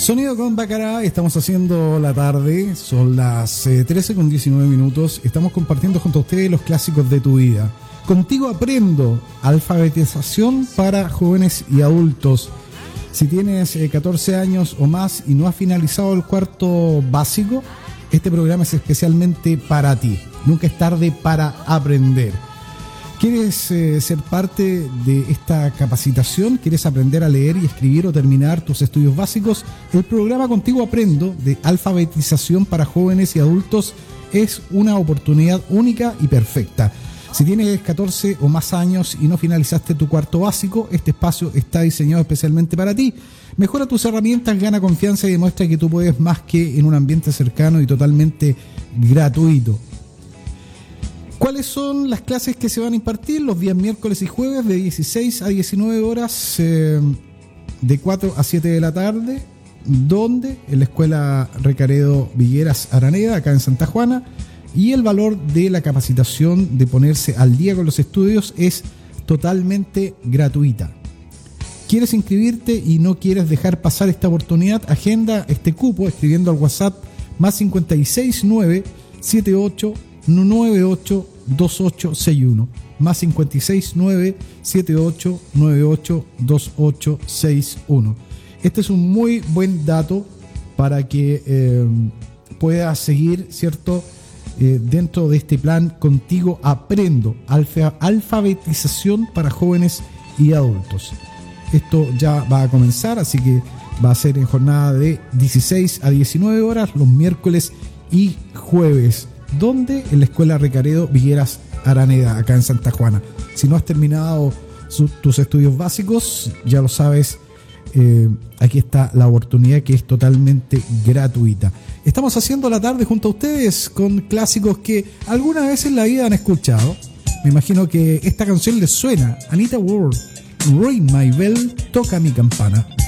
Sonido con Bacará, estamos haciendo la tarde, son las 13 con 19 minutos, estamos compartiendo junto a ustedes los clásicos de tu vida. Contigo aprendo, alfabetización para jóvenes y adultos. Si tienes 14 años o más y no has finalizado el cuarto básico, este programa es especialmente para ti. Nunca es tarde para aprender. ¿Quieres ser parte de esta capacitación? ¿Quieres aprender a leer y escribir o terminar tus estudios básicos? El programa Contigo Aprendo de alfabetización para jóvenes y adultos es una oportunidad única y perfecta. Si tienes 14 o más años y no finalizaste tu cuarto básico, este espacio está diseñado especialmente para ti. Mejora tus herramientas, gana confianza y demuestra que tú puedes más que en un ambiente cercano y totalmente gratuito. ¿Cuáles son las clases que se van a impartir? Los días miércoles y jueves de 16 a 19 horas, de 4 a 7 de la tarde, donde en la Escuela Recaredo Vigueras Araneda, acá en Santa Juana, y el valor de la capacitación de ponerse al día con los estudios es totalmente gratuita. ¿Quieres inscribirte y no quieres dejar pasar esta oportunidad? Agenda este cupo escribiendo al WhatsApp más 569 78 98 2861 más 569 78 98 2861. Este es un muy buen dato para que puedas seguir, ¿cierto? Dentro de este plan Contigo Aprendo, alfabetización para jóvenes y adultos. Esto ya va a comenzar, así que va a ser en jornada de 16 a 19 horas los miércoles y jueves. ¿Dónde? En la Escuela Recaredo Vigueras Araneda, acá en Santa Juana. Si no has terminado tus estudios básicos, ya lo sabes, aquí está la oportunidad que es totalmente gratuita. Estamos haciendo la tarde junto a ustedes con clásicos que alguna vez en la vida han escuchado. Me imagino que esta canción les suena. Anita Ward, Ring My Bell, toca mi campana.